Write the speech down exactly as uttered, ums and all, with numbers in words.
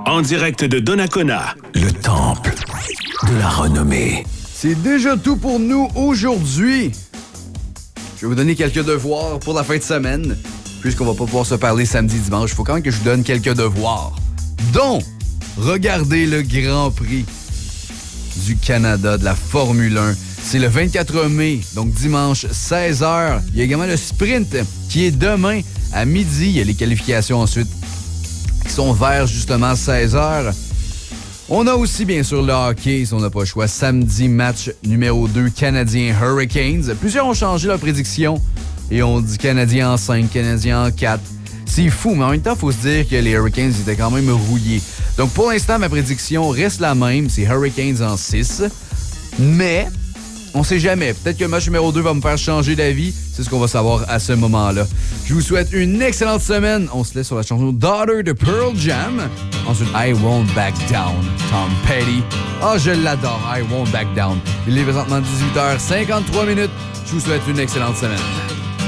en direct de Donnacona, le temple de la renommée. C'est déjà tout pour nous aujourd'hui. Je vais vous donner quelques devoirs pour la fin de semaine. Puisqu'on va pas pouvoir se parler samedi, dimanche, il faut quand même que je vous donne quelques devoirs. Dont, regardez le Grand Prix du Canada de la Formule un. C'est le vingt-quatre mai, donc dimanche, seize heures. Il y a également le sprint qui est demain à midi. Il y a les qualifications ensuite qui sont vers justement seize heures. On a aussi, bien sûr, le hockey, si on n'a pas le choix. Samedi, match numéro deux, Canadiens Hurricanes. Plusieurs ont changé leur prédiction et on dit Canadiens en cinq, Canadiens en quatre. C'est fou, mais en même temps, il faut se dire que les Hurricanes étaient quand même rouillés. Donc, pour l'instant, ma prédiction reste la même. C'est Hurricanes en six. Mais, on sait jamais. Peut-être que le match numéro deux va me faire changer d'avis. C'est ce qu'on va savoir à ce moment-là. Je vous souhaite une excellente semaine. On se laisse sur la chanson Daughter de Pearl Jam. Ensuite, I Won't Back Down, Tom Petty. Ah, oh, je l'adore, I Won't Back Down. Il est présentement dix-huit heures cinquante-trois minutes. Je vous souhaite une excellente semaine.